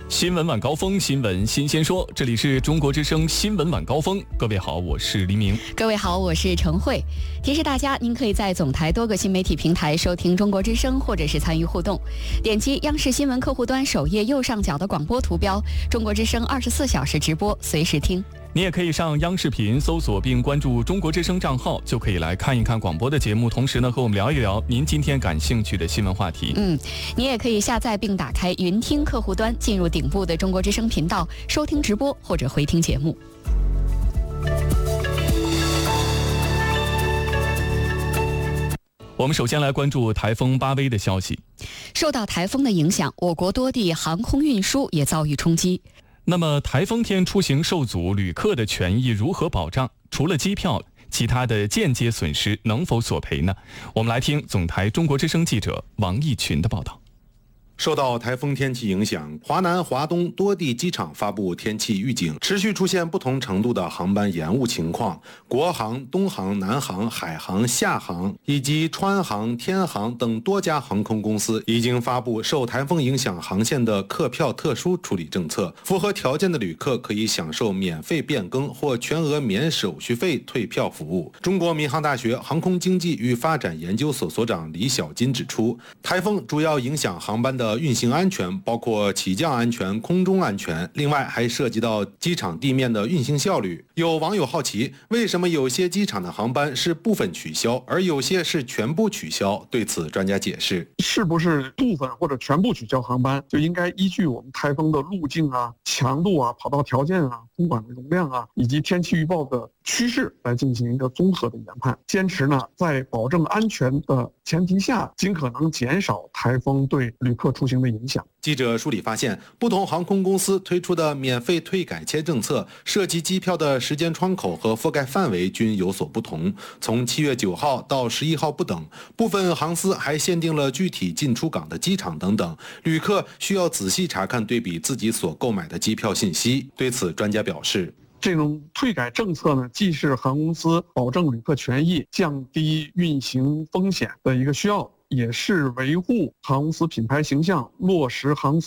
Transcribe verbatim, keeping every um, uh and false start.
新闻晚高峰，新闻新鲜说，这里是中国之声新闻晚高峰。各位好，我是黎明。 各位好，我是陈慧。提示大家，您可以在总台多个新媒体平台收听中国之声，或者是参与互动。点击央视新闻客户端首页右上角的广播图标，中国之声二十四小时直播，随时听。 你也可以上央视频搜索并关注中国之声账号，就可以来看一看广播的节目，同时呢和我们聊一聊您今天感兴趣的新闻话题。 嗯，你也可以下载并打开云听客户端，进入顶部的中国之声频道，收听直播或者回听节目。 我们首先来关注台风巴威的消息。 受到台风的影响，我国多地航空运输也遭遇冲击。 那么台风天出行受阻，旅客的权益如何保障？除了机票，其他的间接损失能否索赔呢？我们来听总台中国之声记者王义群的报道。 受到台风天气影响，华南、华东多地机场发布天气预警，持续出现不同程度的航班延误情况。国航、东航、南航、海航、厦航以及川航、天航等多家航空公司已经发布受台风影响航线的客票特殊处理政策，符合条件的旅客可以享受免费变更或全额免手续费退票服务。中国民航大学航空经济与发展研究所所长李小金指出，台风主要影响航班的运行安全，包括起降安全、空中安全，另外还涉及到机场地面的运行效率。有网友好奇，为什么有些机场的航班是部分取消，而有些是全部取消？对此，专家解释， 是不是部分或者全部取消航班，就应该依据我们台风的路径啊、强度啊、跑道条件啊、空管的容量啊，以及天气预报的趋势来进行一个综合的研判。坚持呢，在保证安全的前提下，尽可能减少台风对旅客出行的影响。 记者梳理发现，不同航空公司推出的免费退改签政策，涉及机票的时间窗口和覆盖范围均有所不同，从七月九号到十一号不等。部分航司还限定了具体进出港的机场等等，旅客需要仔细查看对比自己所购买的机票信息。对此，专家表示， 这种退改政策呢，既是航空公司保证旅客权益、降低运行风险的一个需要，也是维护航空公司品牌形象、落实航空公